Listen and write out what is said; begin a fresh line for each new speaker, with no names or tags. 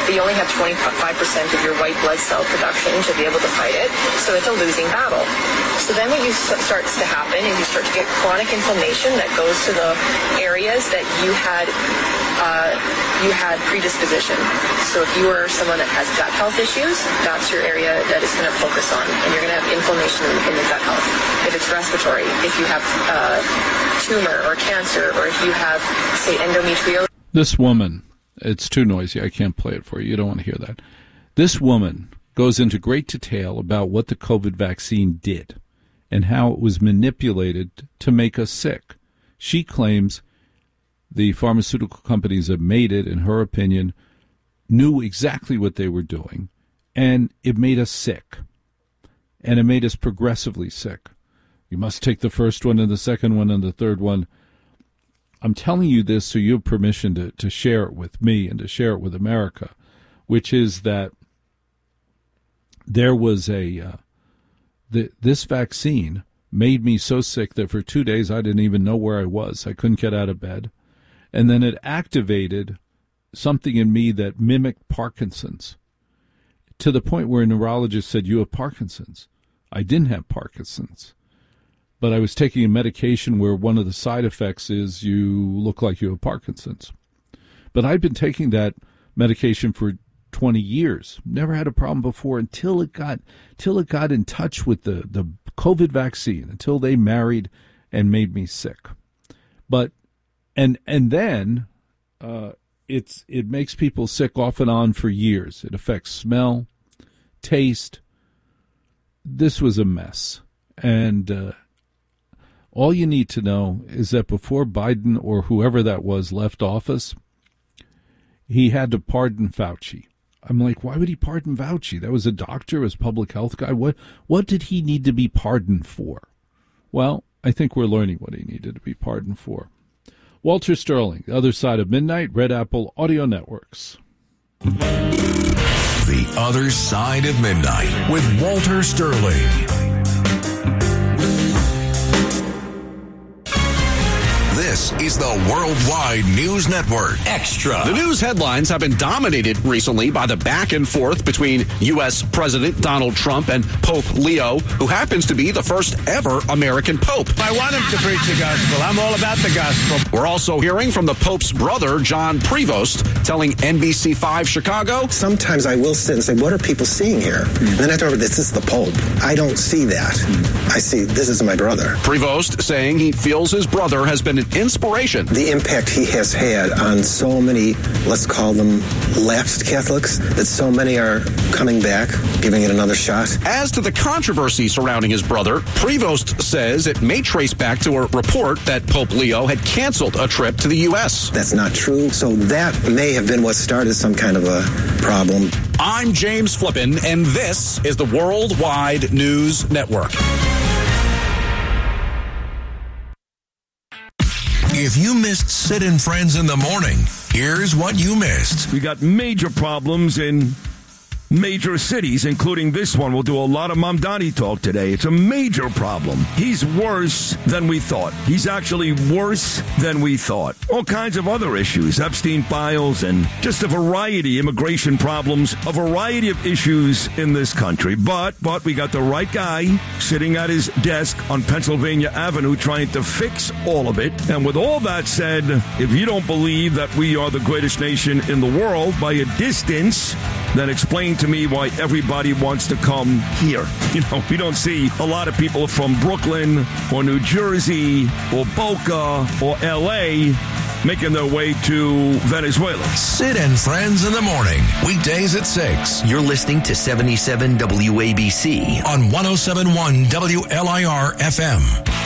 but you only have 25% of your white blood cell production to be able to fight it, so it's a losing battle. So then what starts to happen is you start to get chronic inflammation that goes to the areas that you had predisposition. So if you are someone that has gut health issues, that's your area that it's going to focus on, and you're going to have inflammation in the gut health. If it's respiratory, if you have tumor or cancer, or if you have, say, endometriosis.
This woman, it's too noisy. I can't play it for you. You don't want to hear that. This woman goes into great detail about what the COVID vaccine did and how it was manipulated to make us sick. She claims the pharmaceutical companies that made it, in her opinion, knew exactly what they were doing, and it made us sick. And it made us progressively sick. You must take the first one and the second one and the third one. I'm telling you this so you have permission to share it with me and to share it with America, which is that there was this vaccine made me so sick that for 2 days I didn't even know where I was. I couldn't get out of bed. And then it activated something in me that mimicked Parkinson's, to the point where a neurologist said, "You have Parkinson's." I didn't have Parkinson's, but I was taking a medication where one of the side effects is you look like you have Parkinson's. But I'd been taking that medication for 20 years. Never had a problem before until it got in touch with the COVID vaccine, until they married and made me sick. But and then it makes people sick off and on for years. It affects smell, taste. This was a mess. And all you need to know is that before Biden or whoever that was left office, he had to pardon Fauci. I'm like, why would he pardon Fauci? That was a doctor, as public health guy. What did he need to be pardoned for? Well, I think we're learning what he needed to be pardoned for. Walter Sterling, The Other Side of Midnight, Red Apple Audio Networks.
The Other Side of Midnight with Walter Sterling. This is the Worldwide News Network. Extra.
The news headlines have been dominated recently by the back and forth between U.S. President Donald Trump and Pope Leo, who happens to be the first ever American Pope.
I want him to preach the gospel. I'm all about the gospel.
We're also hearing from the Pope's brother, John Prevost, telling NBC5 Chicago.
Sometimes I will sit and say, what are people seeing here? And then after this is the Pope. I don't see that. I see this is my brother.
Prevost saying he feels his brother has been an inspiration.
The impact he has had on so many, let's call them lapsed Catholics, that so many are coming back, giving it another shot.
As to the controversy surrounding his brother, Prevost says it may trace back to a report that Pope Leo had canceled a trip to the U.S.
That's not true. So that may have been what started some kind of a problem.
I'm James Flippin, and this is the Worldwide News Network.
If you missed Sid and Friends in the morning, here's what you missed.
We got major problems in major cities, including this one. We'll do a lot of Mamdani talk today. It's a major problem. He's worse than we thought. He's actually worse than we thought. All kinds of other issues, Epstein files, and just a variety, immigration problems, a variety of issues in this country. But we got the right guy sitting at his desk on Pennsylvania Avenue trying to fix all of it. And with all that said, if you don't believe that we are the greatest nation in the world by a distance, then explain to me why everybody wants to come here. You know, we don't see a lot of people from Brooklyn or New Jersey or Boca or L.A. making their way to Venezuela.
Sid and Friends in the morning, weekdays at 6.
You're listening to 77 WABC
on 107.1 WLIR FM.